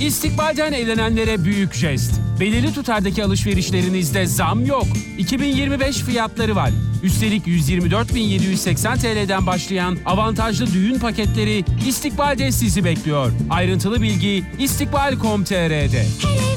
İstikbalden evlenenlere büyük jest. Belirli tutardaki alışverişlerinizde zam yok. 2025 fiyatları var. Üstelik 124.780 TL'den başlayan avantajlı düğün paketleri İstikbal'de sizi bekliyor. Ayrıntılı bilgi istikbal.com.tr'de.